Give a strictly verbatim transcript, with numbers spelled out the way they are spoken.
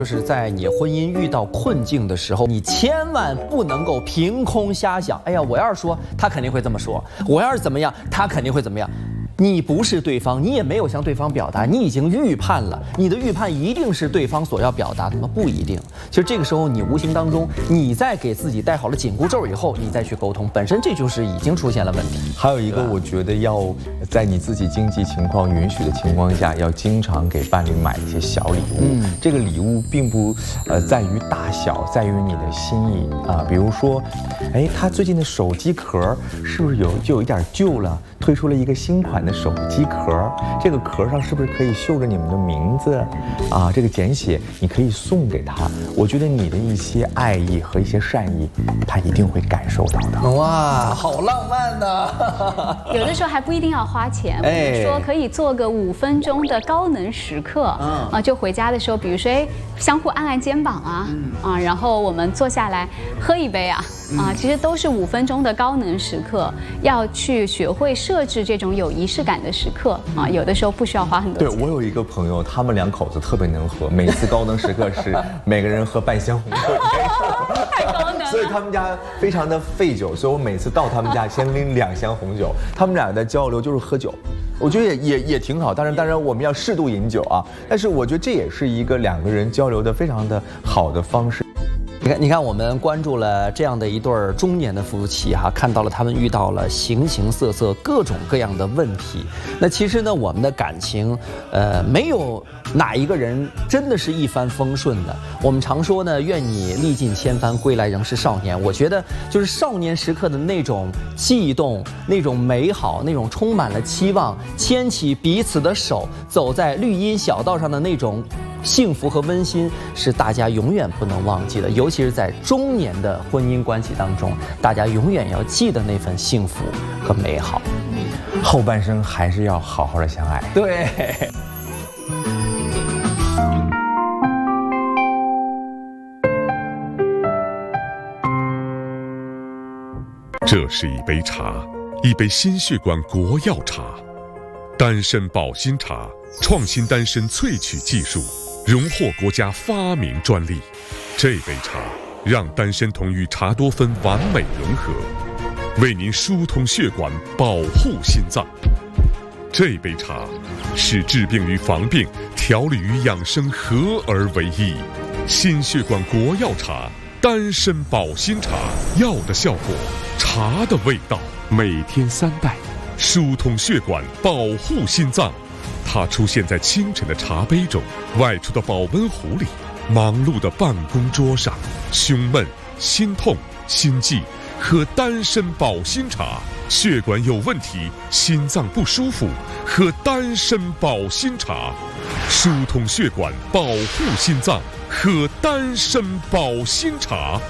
就是在你婚姻遇到困境的时候，你千万不能够凭空瞎想。哎呀，我要是说，他肯定会这么说；我要是怎么样，他肯定会怎么样。你不是对方，你也没有向对方表达，你已经预判了，你的预判一定是对方所要表达的吗？不一定。其实这个时候，你无形当中，你在给自己戴好了紧箍咒以后，你再去沟通，本身这就是已经出现了问题。 还有一个，我觉得要在你自己经济情况允许的情况下，要经常给伴侣买一些小礼物。嗯，这个礼物并不呃在于大小，在于你的心意啊。比如说，哎，他最近的手机壳是不是有就有一点旧了？推出了一个新款的手机壳，这个壳上是不是可以绣着你们的名字啊？这个简写你可以送给他。我觉得你的一些爱意和一些善意，他一定会感受到的。 哇，好浪漫呐！ 有的时候还不一定要花钱，比如说可以做个五分钟的高能时刻，啊，就回家的时候，比如说哎，相互按按肩膀啊，啊，然后我们坐下来喝一杯啊。啊，其实都是五分钟的高能时刻，要去学会设置这种有仪式感的时刻啊。有的时候不需要花很多钱。 对，我有一个朋友，他们两口子特别能喝，每次高能时刻是每个人喝半箱红酒， 太高能了。 所以他们家非常的费酒，所以我每次到他们家先拎两箱红酒。他们俩的交流就是喝酒，我觉得也也也挺好。当然，当然我们要适度饮酒啊，但是我觉得这也是一个两个人交流的非常的好的方式。 你看，你看，我们关注了这样的一对中年的夫妻哈，看到了他们遇到了形形色色、各种各样的问题。那其实呢，我们的感情，呃，没有哪一个人真的是一帆风顺的。我们常说呢，愿你历尽千帆，归来仍是少年。我觉得，就是少年时刻的那种悸动、那种美好、那种充满了期望，牵起彼此的手，走在绿荫小道上的那种幸福和温馨，是大家永远不能忘记的。尤其是在中年的婚姻关系当中，大家永远要记得那份幸福和美好。 后半生还是要好好的相爱。 对。 这是一杯茶，一杯心血管国药茶，丹参保心茶，创新丹参萃取技术，荣获国家发明专利。这杯茶让丹参酮与茶多酚完美融合，为您疏通血管，保护心脏。这杯茶使治病与防病、调理与养生合而为一。心血管国药茶，丹参保心茶，药的效果，茶的味道，每天三袋，疏通血管，保护心脏。它出现在清晨的茶杯中，外出的保温壶里，忙碌的办公桌上。胸闷、心痛、心悸，喝丹参保心茶；血管有问题，心脏不舒服，喝丹参保心茶。疏通血管，保护心脏，喝丹参保心茶。